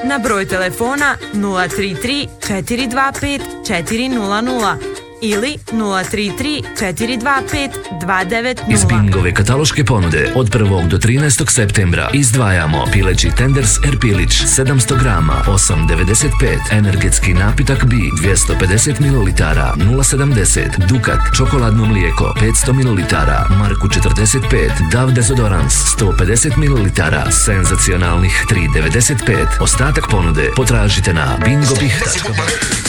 na broj telefona 033 425 400 ili 033 425 290. Iz Bingove kataloške ponude od 1. do 13. septembra izdvajamo pileći tenders Erpilić 700 grama 8,95, energetski napitak B 250 ml 0,70, Dukat čokoladno mlijeko 500 ml marku 45, Dav dezodorans 150 ml senzacionalnih 3,95. Ostatak ponude potražite na bingo.com.